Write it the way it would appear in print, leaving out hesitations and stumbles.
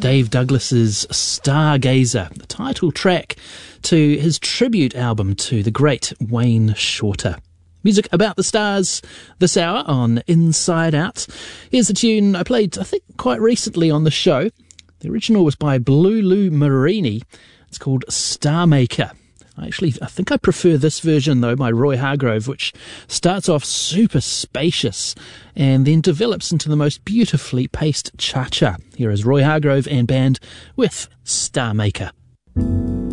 Dave Douglas's Stargazer, the title track to his tribute album to the great Wayne Shorter. Music about the stars this hour on Inside Out. Here's a tune I played, I think, quite recently on the show. The original was by Blue Lou Marini. It's called Star Maker. I think I prefer this version, though, by Roy Hargrove, which starts off super spacious and then develops into the most beautifully paced cha-cha. Here is Roy Hargrove and band with Star Maker.